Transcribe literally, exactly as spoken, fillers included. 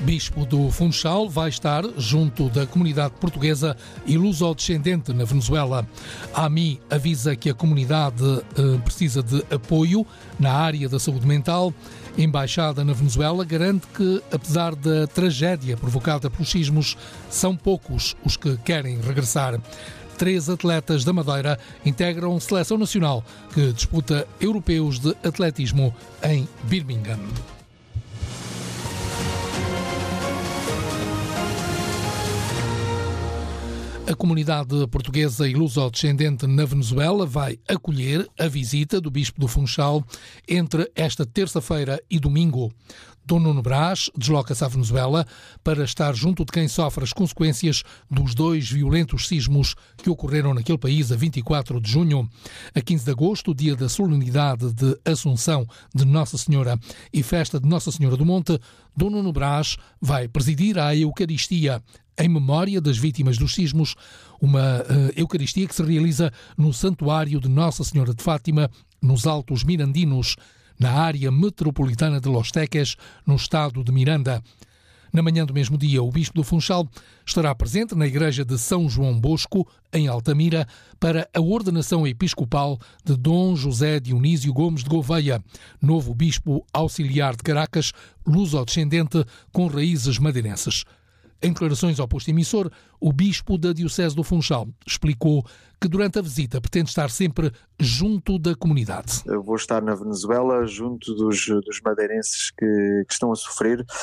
Bispo do Funchal vai estar junto da comunidade portuguesa e luso-descendente na Venezuela. A AMI avisa que a comunidade eh, precisa de apoio na área da saúde mental. A Embaixada na Venezuela garante que, apesar da tragédia provocada pelos sismos, são poucos os que querem regressar. Três atletas da Madeira integram a seleção nacional que disputa europeus de atletismo em Birmingham. A comunidade portuguesa e luso-descendente na Venezuela vai acolher a visita do Bispo do Funchal entre esta terça-feira e domingo. Dom Nuno Brás desloca-se à Venezuela para estar junto de quem sofre as consequências dos dois violentos sismos que ocorreram naquele país a vinte e quatro de junho. A quinze de agosto, dia da solenidade de Assunção de Nossa Senhora e festa de Nossa Senhora do Monte, Dom Nuno Brás vai presidir a Eucaristia em memória das vítimas dos sismos, uma uh, Eucaristia que se realiza no Santuário de Nossa Senhora de Fátima, nos Altos Mirandinos, na área metropolitana de Los Teques, no estado de Miranda. Na manhã do mesmo dia, o Bispo do Funchal estará presente na Igreja de São João Bosco, em Altamira, para a ordenação episcopal de Dom José Dionísio Gomes de Gouveia, novo Bispo auxiliar de Caracas, luso-descendente com raízes madeirenses. Em declarações ao posto emissor, o Bispo da Diocese do Funchal explicou que durante a visita pretende estar sempre junto da comunidade. Eu vou estar na Venezuela junto dos, dos madeirenses que, que estão a sofrer